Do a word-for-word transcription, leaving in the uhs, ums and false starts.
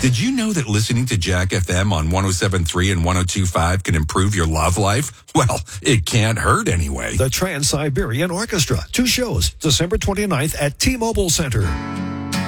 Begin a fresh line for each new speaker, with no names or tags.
Did you know that listening to Jack F M on one oh seven point three and one oh two point five can improve your love life? Well, it can't hurt anyway.
The Trans-Siberian Orchestra. Two shows, December twenty-ninth at T-Mobile Center.